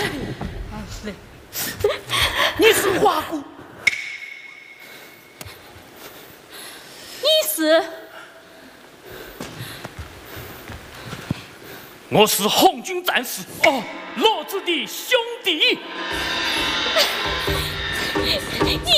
是，你是花姑， 你是？ 我是红军战士哦，罗子的兄弟。 你